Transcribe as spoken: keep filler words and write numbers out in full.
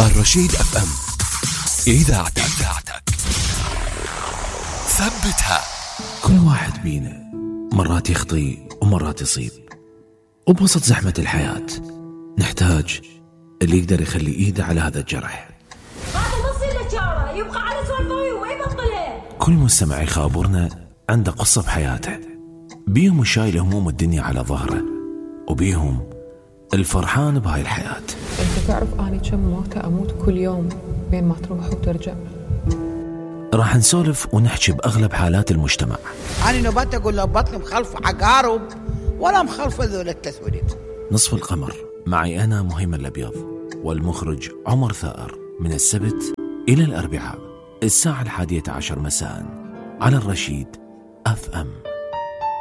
الرشيد اف ام، اذاعتك ثبتها. كل واحد بينا مرات يخطي ومرات يصيب، وبوسط زحمة الحياة نحتاج اللي يقدر يخلي ايده على هذا الجرح. هذا نص اللي جاره يبقى على سوالفه وما يبطلها. كل مستمع يخابرنا عنده قصة بحياته، بيهم شايل هموم الدنيا على ظهره، وبيهم الفرحان بهاي الحياة. انت تعرف اني كم موتة اموت كل يوم بين ما تروح وترجع. راح نسولف ونحكي بأغلب حالات المجتمع. أنا نبات أقول له بطل مخلف عقارب ولا مخلف ذول التسويد. نصف القمر معي أنا مهيمن الأبيض والمخرج عمر ثائر، من السبت إلى الأربعاء الساعة الحادية عشر مساء على الرشيد أف أم.